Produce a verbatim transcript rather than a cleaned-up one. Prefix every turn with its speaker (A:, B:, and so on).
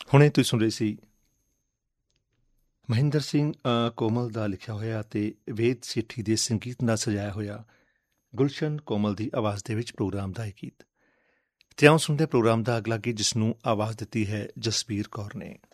A: ਹੁਣੇ ਤੁਸੀਂ ਸੁਣ ਰਹੇ ਸੀ ਮਹਿੰਦਰ ਸਿੰਘ ਅ, ਕੋਮਲ ਦਾ ਲਿਖਿਆ ਹੋਇਆ ਅਤੇ ਵੇਦ ਸੇਠੀ ਦੇ ਸੰਗੀਤ ਨਾਲ ਸਜਾਇਆ ਹੋਇਆ ਗੁਲਸ਼ਨ ਕੋਮਲ ਦੀ ਆਵਾਜ਼ ਦੇ ਵਿੱਚ ਪ੍ਰੋਗਰਾਮ ਦਾ ਇਹ ਗੀਤ। ਤੇ ਆਓ ਸੁਣਦੇ ਪ੍ਰੋਗਰਾਮ ਦਾ ਅਗਲਾ ਗੀਤ, ਜਿਸ ਨੂੰ ਆਵਾਜ਼ ਦਿੱਤੀ ਹੈ ਜਸਬੀਰ ਕੌਰ ਨੇ।